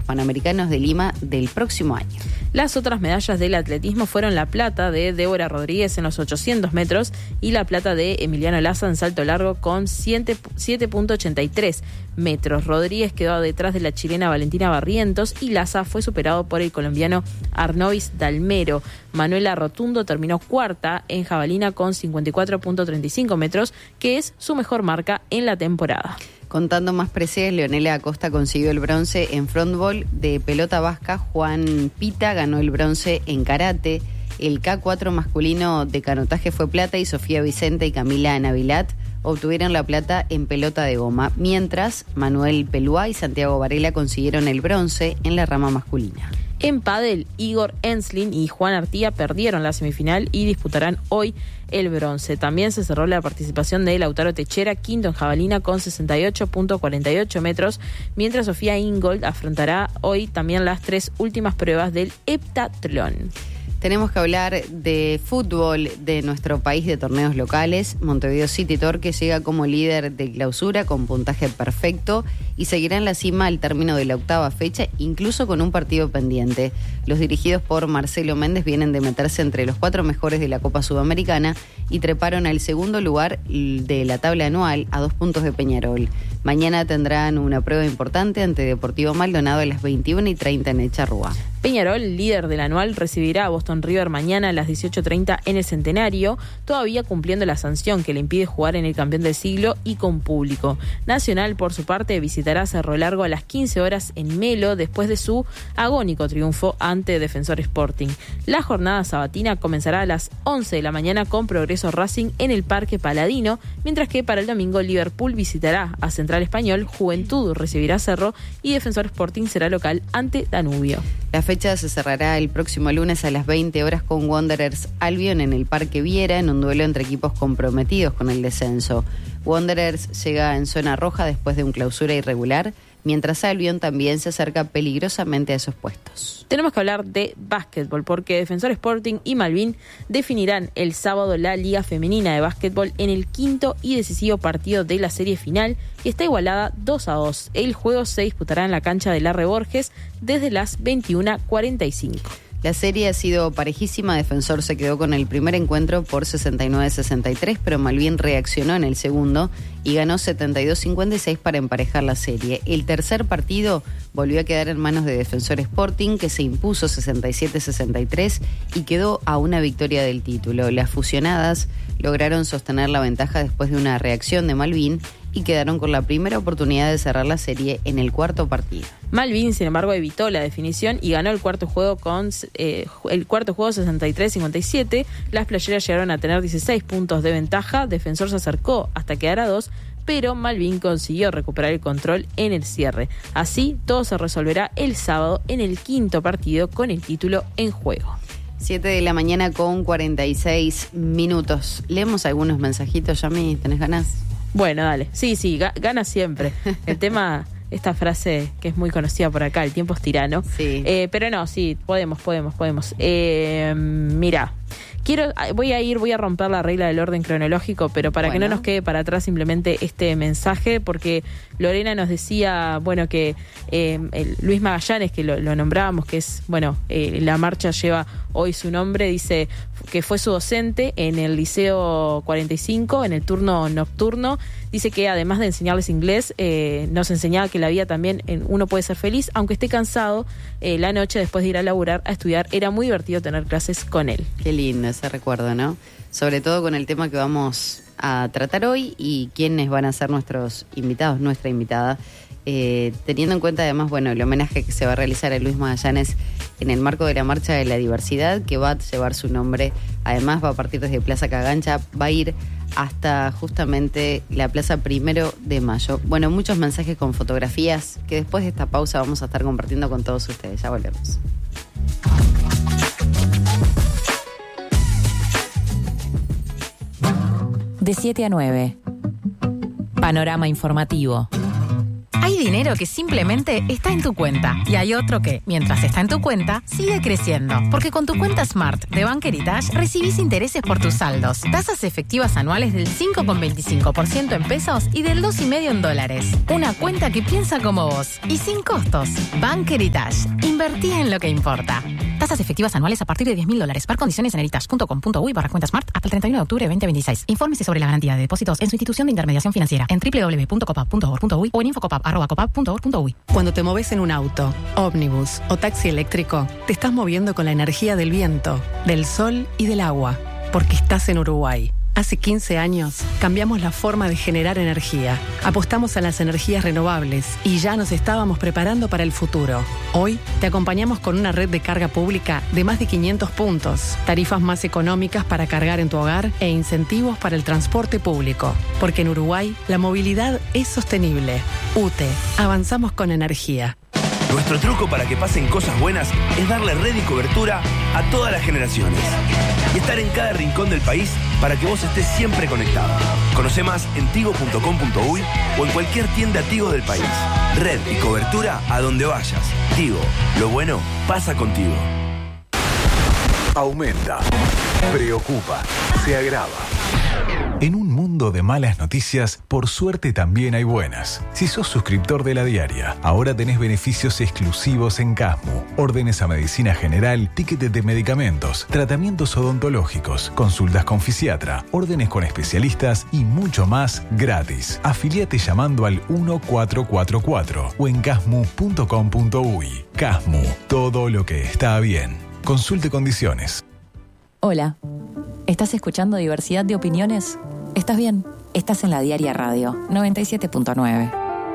Panamericanos de Lima del próximo año. Las otras medallas del atletismo fueron la plata de Débora Rodríguez en los 800 metros y la plata de Emiliano Laza en salto largo con 7.83 metros. Rodríguez quedó detrás de la chilena Valentina Barrientos y Laza fue superado por el colombiano Arnovis Dalmero. Manuela Rotundo terminó cuarta en jabalina con 54.35 metros, que es su mejor marca en la temporada. Contando más preseas, Leonela Acosta consiguió el bronce en frontball. De pelota vasca, Juan Pita ganó el bronce en karate. El K4 masculino de canotaje fue plata y Sofía Vicente y Camila Navilat obtuvieron la plata en pelota de goma, mientras Manuel Peluá y Santiago Varela consiguieron el bronce en la rama masculina. En pádel, Igor Enslin y Juan Artía perdieron la semifinal y disputarán hoy el bronce. También se cerró la participación de Lautaro Techera, quinto en jabalina con 68.48 metros, mientras Sofía Ingold afrontará hoy también las 3 últimas pruebas del heptatlón. Tenemos que hablar de fútbol de nuestro país, de torneos locales. Montevideo City Torque llega como líder de clausura con puntaje perfecto y seguirá en la cima al término de la 8ª fecha, incluso con un partido pendiente. Los dirigidos por Marcelo Méndez vienen de meterse entre los 4 mejores de la Copa Sudamericana y treparon al segundo lugar de la tabla anual a 2 puntos de Peñarol. Mañana tendrán una prueba importante ante Deportivo Maldonado a las 21:30 en el Charrúa. Peñarol, líder del anual, recibirá a Boston River mañana a las 18:30 en el Centenario, todavía cumpliendo la sanción que le impide jugar en el Campeón del Siglo y con público. Nacional, por su parte, visitará Cerro Largo a las 15 horas en Melo después de su agónico triunfo ante Defensor Sporting. La jornada sabatina comenzará a las 11 de la mañana con Progreso Racing en el Parque Paladino, mientras que para el domingo Liverpool visitará a Central Español, Juventud recibirá Cerro y Defensor Sporting será local ante Danubio. La fecha se cerrará el próximo lunes a las 20 horas con Wanderers Albion en el Parque Viera en un duelo entre equipos comprometidos con el descenso. Wanderers llega en zona roja después de un clausura irregular, mientras Albion también se acerca peligrosamente a esos puestos. Tenemos que hablar de básquetbol porque Defensor Sporting y Malvin definirán el sábado la Liga Femenina de Básquetbol en el quinto y decisivo partido de la serie final, que está igualada 2-2. El juego se disputará en la cancha de Larre Borges desde las 21:45. La serie ha sido parejísima. Defensor se quedó con el primer encuentro por 69-63, pero Malvin reaccionó en el segundo y ganó 72-56 para emparejar la serie. El tercer partido volvió a quedar en manos de Defensor Sporting, que se impuso 67-63 y quedó a una victoria del título. Las fusionadas lograron sostener la ventaja después de una reacción de Malvin y quedaron con la primera oportunidad de cerrar la serie en el cuarto partido. Malvin, sin embargo, evitó la definición y ganó el cuarto juego 63-57. Las playeras llegaron a tener 16 puntos de ventaja. Defensor se acercó hasta quedar a 2, pero Malvin consiguió recuperar el control en el cierre. Así, todo se resolverá el sábado en el quinto partido con el título en juego. 7 de la mañana con 46 minutos. Leemos algunos mensajitos, Yami, ¿tenés ganas? Bueno, dale. Sí, gana siempre. El tema, esta frase que es muy conocida por acá, el tiempo es tirano. Sí. Pero no, sí, podemos. Mira, voy a romper la regla del orden cronológico, pero para que no nos quede para atrás simplemente este mensaje, porque Lorena nos decía, bueno, que Luis Magallanes, que lo nombrábamos, que es, bueno, la marcha lleva hoy su nombre, dice que fue su docente en el Liceo 45, en el turno nocturno. Dice que además de enseñarles inglés, nos enseñaba que la vida también uno puede ser feliz, aunque esté cansado la noche después de ir a laburar, a estudiar. Era muy divertido tener clases con él. Qué lindo ese recuerdo, ¿no? Sobre todo con el tema que vamos a tratar hoy y quiénes van a ser nuestros invitados, nuestra invitada. Teniendo en cuenta además, bueno, el homenaje que se va a realizar a Luis Magallanes en el marco de la Marcha de la Diversidad, que va a llevar su nombre. Además va a partir desde Plaza Cagancha, va a ir hasta justamente la Plaza 1 de Mayo. Bueno, muchos mensajes con fotografías que después de esta pausa vamos a estar compartiendo con todos ustedes. Ya volvemos. De 7 a 9. Panorama informativo. Hay Hay dinero que simplemente está en tu cuenta y hay otro que, mientras está en tu cuenta, sigue creciendo. Porque con tu cuenta Smart de Bank Heritage recibís intereses por tus saldos, tasas efectivas anuales del 5,25% en pesos y del 2,5% en dólares. Una cuenta que piensa como vos y sin costos. Bank Heritage. Invertí en lo que importa. Tasas efectivas anuales a partir de $10.000. Ver condiciones en heritage.com.uy/cuenta Smart hasta el 31 de octubre de 2026. Infórmese sobre la garantía de depósitos en su institución de intermediación financiera en www.copap.org.uy o en infocopap@copap.org.uy. Cuando te moves en un auto, ómnibus o taxi eléctrico, te estás moviendo con la energía del viento, del sol y del agua, porque estás en Uruguay. Hace 15 años cambiamos la forma de generar energía, apostamos a las energías renovables y ya nos estábamos preparando para el futuro. Hoy te acompañamos con una red de carga pública de más de 500 puntos, tarifas más económicas para cargar en tu hogar e incentivos para el transporte público. Porque en Uruguay la movilidad es sostenible. UTE, avanzamos con energía. Nuestro truco para que pasen cosas buenas es darle red y cobertura a todas las generaciones. Y estar en cada rincón del país para que vos estés siempre conectado. Conoce más en tigo.com.uy o en cualquier tienda Tigo del país. Red y cobertura a donde vayas. Tigo, lo bueno pasa contigo. Aumenta, preocupa, se agrava. En un mundo de malas noticias, por suerte también hay buenas. Si sos suscriptor de La Diaria, ahora tenés beneficios exclusivos en Casmu. Órdenes a medicina general, tickets de medicamentos, tratamientos odontológicos, consultas con fisiatra, órdenes con especialistas y mucho más gratis. Afiliate llamando al 1444 o en casmu.com.uy. Casmu, todo lo que está bien. Consulte condiciones. Hola, ¿estás escuchando Diversidad de Opiniones? ¿Estás bien? Estás en La Diaria Radio 97.9.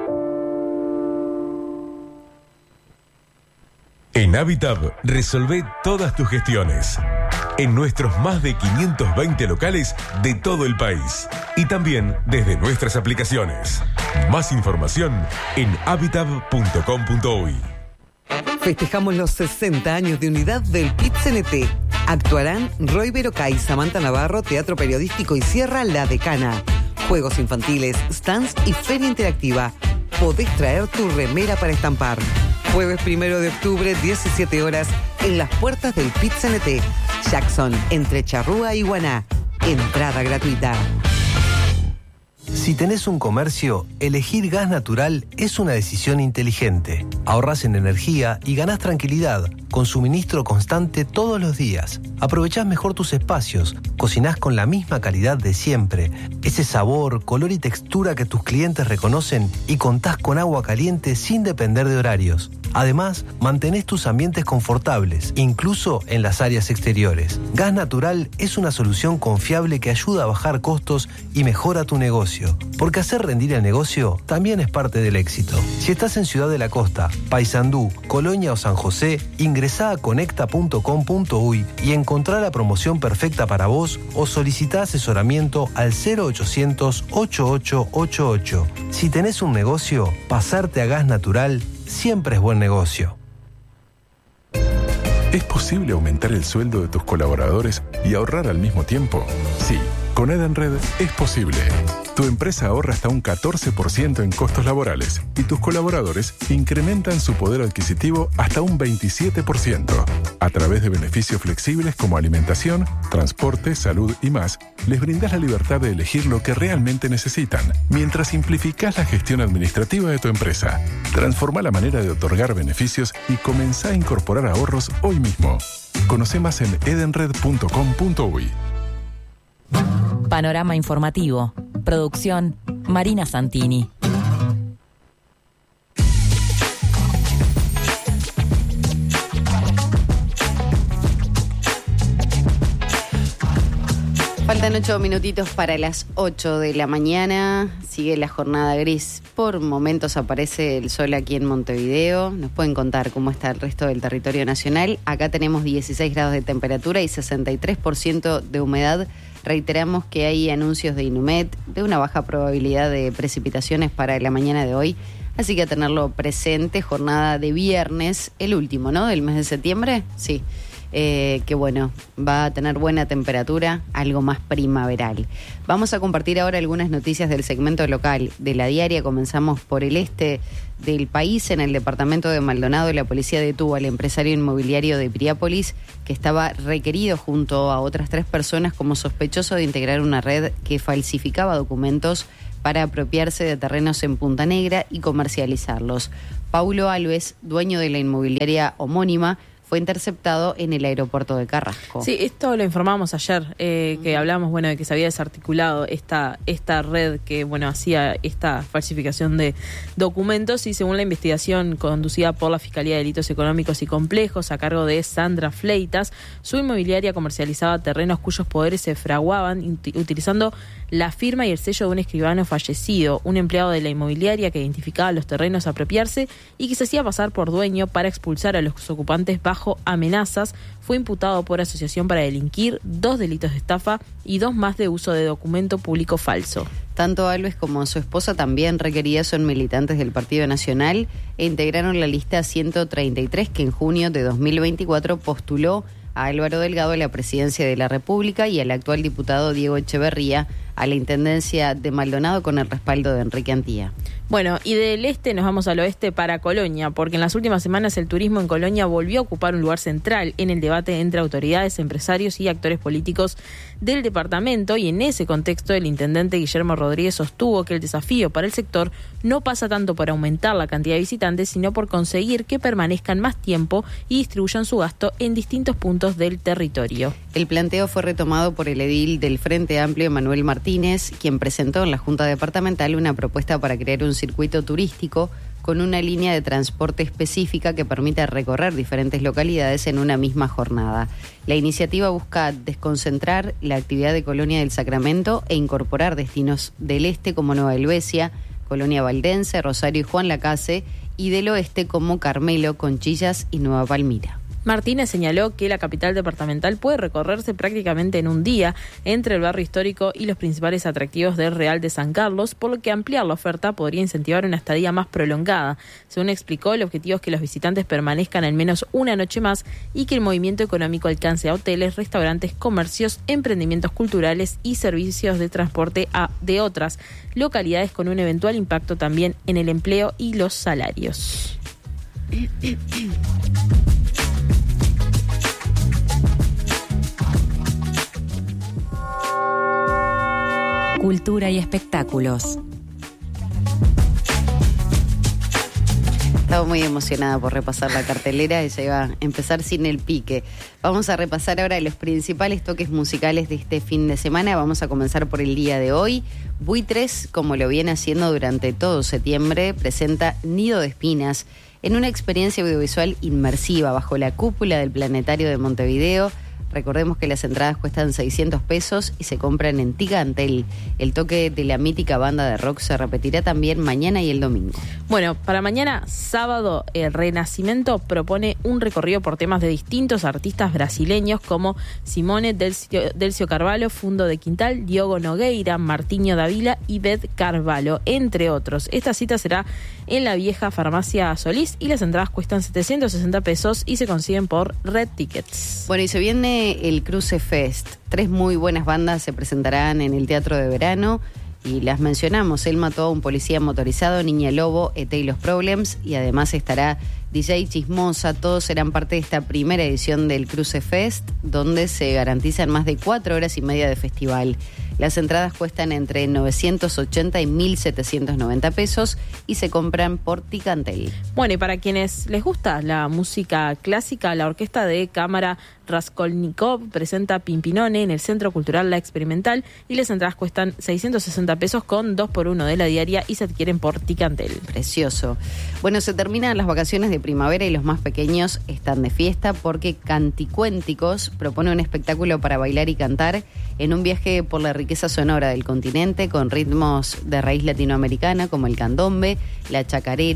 En Habitab resolvé todas tus gestiones en nuestros más de 520 locales de todo el país y también desde nuestras aplicaciones. Más información en habitab.com.uy. Festejamos los 60 años de unidad del PIT-CNT. Actuarán Roy Berocay, Samantha Navarro, Teatro Periodístico y Sierra La Decana. Juegos infantiles, stands y feria interactiva. Podés traer tu remera para estampar. Jueves 1 de octubre, 17 horas, en las puertas del PIT-CNT. Jackson, entre Charrúa y Guaná. Entrada gratuita. Si tenés un comercio, elegir gas natural es una decisión inteligente. Ahorrás en energía y ganás tranquilidad, con suministro constante todos los días. Aprovechás mejor tus espacios, cocinás con la misma calidad de siempre, ese sabor, color y textura que tus clientes reconocen y contás con agua caliente sin depender de horarios. Además, mantenés tus ambientes confortables, incluso en las áreas exteriores. Gas Natural es una solución confiable que ayuda a bajar costos y mejora tu negocio. Porque hacer rendir el negocio también es parte del éxito. Si estás en Ciudad de la Costa, Paysandú, Colonia o San José, ingresá a conecta.com.uy y encontrá la promoción perfecta para vos o solicitá asesoramiento al 0800 8888. Si tenés un negocio, pasarte a Gas Natural siempre es buen negocio. ¿Es posible aumentar el sueldo de tus colaboradores y ahorrar al mismo tiempo? Sí, con Edenred es posible. Tu empresa ahorra hasta un 14% en costos laborales y tus colaboradores incrementan su poder adquisitivo hasta un 27%. A través de beneficios flexibles como alimentación, transporte, salud y más, les brindas la libertad de elegir lo que realmente necesitan, mientras simplificás la gestión administrativa de tu empresa. Transforma la manera de otorgar beneficios y comenzá a incorporar ahorros hoy mismo. Conoce más en edenred.com.uy. Panorama informativo. Producción Marina Santini. Faltan 8 minutitos para las 8 de la mañana. Sigue la jornada gris. Por momentos aparece el sol aquí en Montevideo. Nos pueden contar cómo está el resto del territorio nacional. Acá tenemos 16 grados de temperatura y 63% de humedad. Reiteramos que hay anuncios de Inumet de una baja probabilidad de precipitaciones para la mañana de hoy. Así que a tenerlo presente. Jornada de viernes, el último, ¿no? Del mes de septiembre. Sí. que bueno, va a tener buena temperatura, algo más primaveral. Vamos a compartir ahora algunas noticias del segmento local de la diaria. Comenzamos por el este del país. En el departamento de Maldonado, la policía detuvo al empresario inmobiliario de Piriápolis, que estaba requerido junto a otras 3 personas como sospechoso de integrar una red que falsificaba documentos para apropiarse de terrenos en Punta Negra y comercializarlos. Paulo Alves, dueño de la inmobiliaria homónima, fue interceptado en el aeropuerto de Carrasco. Sí, esto lo informamos ayer, que hablamos, de que se había desarticulado esta red que, hacía esta falsificación de documentos, y según la investigación conducida por la Fiscalía de Delitos Económicos y Complejos a cargo de Sandra Fleitas, su inmobiliaria comercializaba terrenos cuyos poderes se fraguaban utilizando la firma y el sello de un escribano fallecido, un empleado de la inmobiliaria que identificaba los terrenos a apropiarse y que se hacía pasar por dueño para expulsar a los ocupantes bajo amenazas. Fue imputado por asociación para delinquir, 2 delitos de estafa y 2 más de uso de documento público falso. Tanto Alves como su esposa, también requeridas, son militantes del Partido Nacional e integraron la lista 133 que en junio de 2024 postuló a Álvaro Delgado a la presidencia de la República y al actual diputado Diego Echeverría a la Intendencia de Maldonado con el respaldo de Enrique Antía. Bueno, y del este nos vamos al oeste para Colonia, porque en las últimas semanas el turismo en Colonia volvió a ocupar un lugar central en el debate entre autoridades, empresarios y actores políticos del departamento, y en ese contexto el intendente Guillermo Rodríguez sostuvo que el desafío para el sector no pasa tanto por aumentar la cantidad de visitantes, sino por conseguir que permanezcan más tiempo y distribuyan su gasto en distintos puntos del territorio. El planteo fue retomado por el edil del Frente Amplio, Manuel Martínez, quien presentó en la Junta Departamental una propuesta para crear un circuito turístico con una línea de transporte específica que permita recorrer diferentes localidades en una misma jornada. La iniciativa busca desconcentrar la actividad de Colonia del Sacramento e incorporar destinos del este como Nueva Helvecia, Colonia Valdense, Rosario y Juan Lacase, y del oeste como Carmelo, Conchillas y Nueva Palmira. Martínez señaló que la capital departamental puede recorrerse prácticamente en un día entre el barrio histórico y los principales atractivos del Real de San Carlos, por lo que ampliar la oferta podría incentivar una estadía más prolongada. Según explicó, el objetivo es que los visitantes permanezcan al menos una noche más y que el movimiento económico alcance a hoteles, restaurantes, comercios, emprendimientos culturales y servicios de transporte de otras localidades, con un eventual impacto también en el empleo y los salarios. Cultura y espectáculos. Estaba muy emocionada por repasar la cartelera y se iba a empezar sin el pique. Vamos a repasar ahora los principales toques musicales de este fin de semana. Vamos a comenzar por el día de hoy. Buitres, como lo viene haciendo durante todo septiembre, presenta Nido de Espinas en una experiencia audiovisual inmersiva bajo la cúpula del Planetario de Montevideo. Recordemos que las entradas cuestan 600 pesos y se compran en Ticantel. El toque de la mítica banda de rock se repetirá también mañana y el domingo. Bueno, para mañana, sábado, el Renacimiento propone un recorrido por temas de distintos artistas brasileños como Simone Delcio Carvalho, Fundo de Quintal, Diogo Nogueira, Martinho Davila y Beth Carvalho, entre otros. Esta cita será en la vieja farmacia Solís y las entradas cuestan 760 pesos y se consiguen por Red Tickets. Bueno, y se viene el Cruce Fest. 3 muy buenas bandas se presentarán en el Teatro de Verano y las mencionamos. Él mató a un policía motorizado, Niña Lobo, ET y los Problems, y además estará DJ Chismosa. Todos serán parte de esta primera edición del Cruce Fest, donde se garantizan más de 4 horas y media de festival. Las entradas cuestan entre 980 y 1.790 pesos y se compran por Ticantel. Bueno, y para quienes les gusta la música clásica, la Orquesta de Cámara Raskolnikov presenta Pimpinone en el Centro Cultural La Experimental y las entradas cuestan 660 pesos con 2x1 de la diaria y se adquieren por Ticantel. Precioso. Bueno, se terminan las vacaciones de primavera y los más pequeños están de fiesta porque Canticuénticos propone un espectáculo para bailar y cantar en un viaje por la riqueza sonora del continente con ritmos de raíz latinoamericana como el candombe, la chacarera,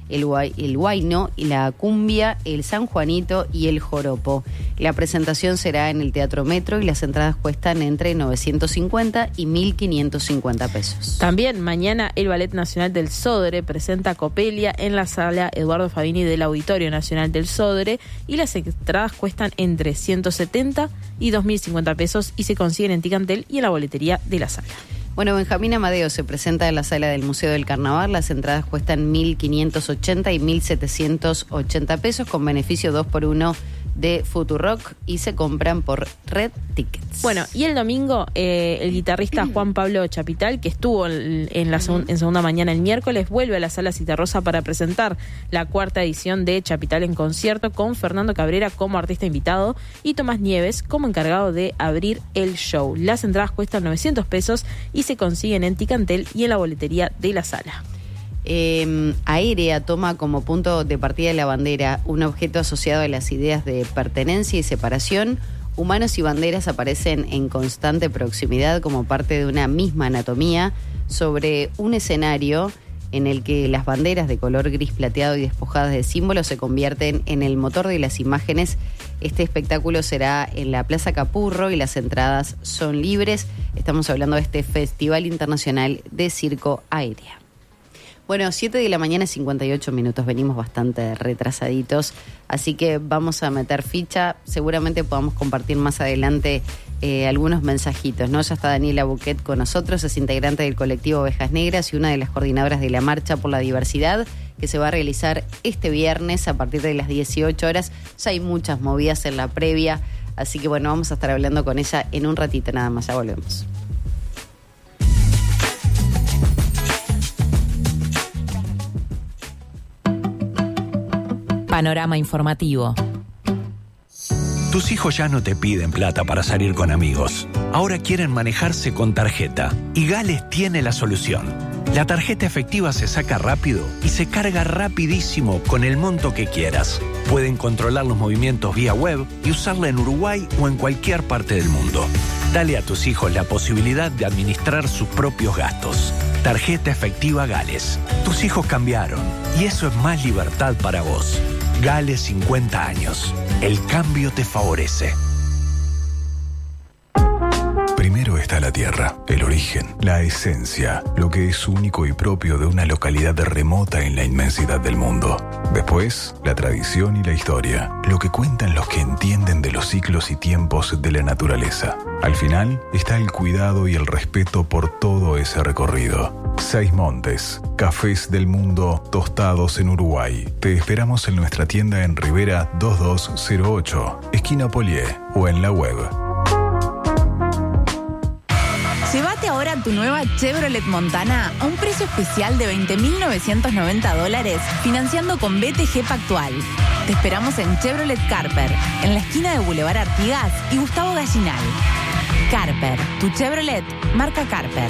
el huayno, la cumbia, el sanjuanito y el joropo. La presentación será en el Teatro Metro y las entradas cuestan entre 950 y 1.550 pesos. También mañana el Ballet Nacional del Sodre presenta Copelia en la sala Eduardo Fabini del Auditorio Nacional del Sodre y las entradas cuestan entre 170 y 2.050 pesos y se consiguen en Ticantel y en la boletería de la sala. Bueno, Benjamín Amadeo se presenta en la sala del Museo del Carnaval. Las entradas cuestan 1.580 y 1.780 pesos con beneficio 2x1 de Futurock y se compran por Red Tickets. Bueno, y el domingo el guitarrista Juan Pablo Chapital, que estuvo en Segunda Mañana el miércoles, vuelve a la Sala Citarrosa para presentar la 4ª edición de Chapital en concierto con Fernando Cabrera como artista invitado y Tomás Nieves como encargado de abrir el show. Las entradas cuestan 900 pesos y se consiguen en Ticantel y en la boletería de la sala. Aérea toma como punto de partida de la bandera un objeto asociado a las ideas de pertenencia y separación. Humanos y banderas aparecen en constante proximidad como parte de una misma anatomía sobre un escenario en el que las banderas de color gris plateado y despojadas de símbolos se convierten en el motor de las imágenes. Este espectáculo será en la Plaza Capurro y las entradas son libres. Estamos hablando de este Festival Internacional de Circo Aérea. Bueno, 7 de la mañana, 58 minutos, venimos bastante retrasaditos, así que vamos a meter ficha, seguramente podamos compartir más adelante algunos mensajitos, ¿no? Ya está Daniela Buquet con nosotros, es integrante del colectivo Ovejas Negras y una de las coordinadoras de la Marcha por la Diversidad, que se va a realizar este viernes a partir de las 18 horas. Ya hay muchas movidas en la previa, así que bueno, vamos a estar hablando con ella en un ratito nada más, ya volvemos. Panorama informativo. Tus hijos ya no te piden plata para salir con amigos. Ahora quieren manejarse con tarjeta. Y Gales tiene la solución. La tarjeta efectiva se saca rápido y se carga rapidísimo con el monto que quieras. Pueden controlar los movimientos vía web y usarla en Uruguay o en cualquier parte del mundo. Dale a tus hijos la posibilidad de administrar sus propios gastos. Tarjeta efectiva Gales. Tus hijos cambiaron y eso es más libertad para vos. Gales 50 años. El cambio te favorece. Primero está la tierra, el origen, la esencia, lo que es único y propio de una localidad remota en la inmensidad del mundo. Después, la tradición y la historia, lo que cuentan los que entienden de los ciclos y tiempos de la naturaleza. Al final está el cuidado y el respeto por todo ese recorrido. 6 Montes, cafés del mundo tostados en Uruguay. Te esperamos en nuestra tienda en Rivera 2208, esquina Polié, o en la web. Llévate ahora tu nueva Chevrolet Montana a un precio especial de $20.990, financiando con BTG Pactual. Te esperamos en Chevrolet Carper, en la esquina de Boulevard Artigas y Gustavo Gallinal. Carper, tu Chevrolet, marca Carper.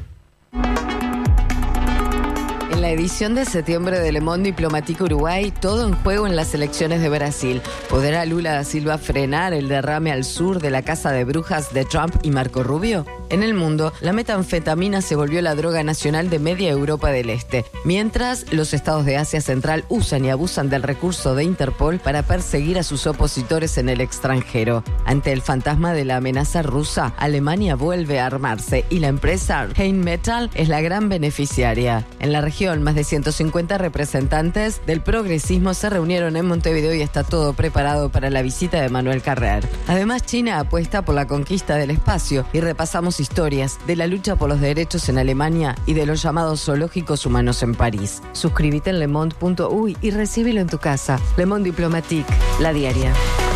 En la edición de septiembre de Le Monde Diplomatique Uruguay, todo en juego en las elecciones de Brasil. ¿Podrá Lula da Silva frenar el derrame al sur de la casa de brujas de Trump y Marco Rubio? En el mundo, la metanfetamina se volvió la droga nacional de media Europa del Este, mientras los estados de Asia Central usan y abusan del recurso de Interpol para perseguir a sus opositores en el extranjero. Ante el fantasma de la amenaza rusa, Alemania vuelve a armarse y la empresa Rheinmetall es la gran beneficiaria. En la región, más de 150 representantes del progresismo se reunieron en Montevideo y está todo preparado para la visita de Manuel Carrer. Además, China apuesta por la conquista del espacio y repasamos historias de la lucha por los derechos en Alemania y de los llamados zoológicos humanos en París. Suscríbete en lemonde.uy y recíbelo en tu casa. Le Monde Diplomatique, la diaria.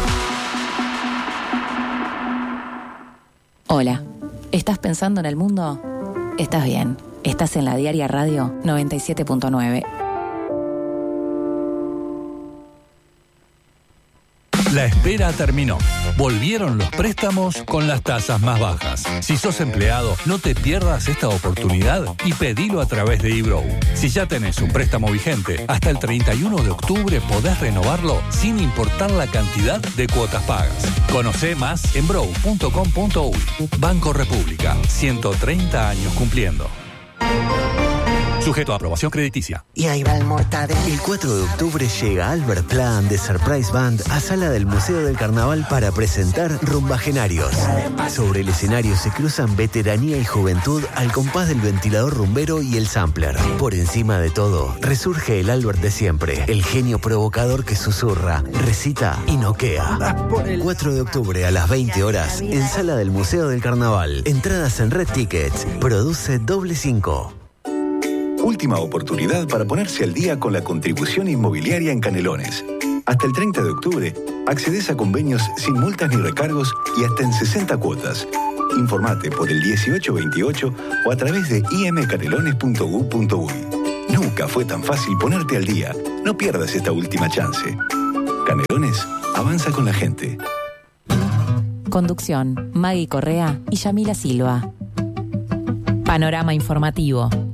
Hola, ¿estás pensando en el mundo? Estás bien. Estás en la Diaria Radio 97.9. La espera terminó. Volvieron los préstamos con las tasas más bajas. Si sos empleado, no te pierdas esta oportunidad y pedilo a través de eBrow. Si ya tenés un préstamo vigente, hasta el 31 de octubre podés renovarlo sin importar la cantidad de cuotas pagas. Conocé más en brow.com.uy. Banco República, 130 años cumpliendo. Sujeto a aprobación crediticia. Y ahí va el Mortadelo. El 4 de octubre llega Albert Plan de Surprise Band a Sala del Museo del Carnaval para presentar Rumbagenarios. Sobre el escenario se cruzan veteranía y juventud al compás del ventilador rumbero y el sampler. Por encima de todo, resurge el Albert de siempre, el genio provocador que susurra, recita y noquea. 4 de octubre a las 20 horas en Sala del Museo del Carnaval. Entradas en Red Tickets. Produce Doble 5. Última oportunidad para ponerse al día con la contribución inmobiliaria en Canelones. Hasta el 30 de octubre, accedes a convenios sin multas ni recargos y hasta en 60 cuotas. Informate por el 1828 o a través de imcanelones.gov.uy. Nunca fue tan fácil ponerte al día. No pierdas esta última chance. Canelones avanza con la gente. Conducción, Maggie Correa y Yamila Silva. Panorama informativo.